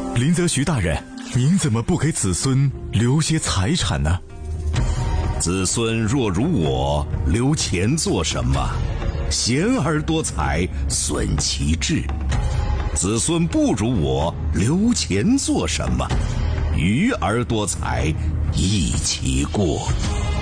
林则徐大人，您怎么不给子孙留些财产呢？ 子孙若如我，留钱做什么？贤而多财，损其志。子孙不如我，留钱做什么？愚而多财，益其过。